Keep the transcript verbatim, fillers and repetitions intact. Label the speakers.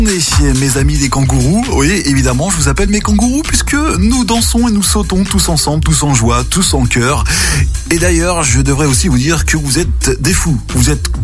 Speaker 1: Et mes amis des kangourous, oui, évidemment, je vous appelle mes kangourous puisque nous dansons et nous sautons tous ensemble, tous en joie, tous en cœur. Et d'ailleurs, je devrais aussi vous dire que vous êtes des fous. Vous êtes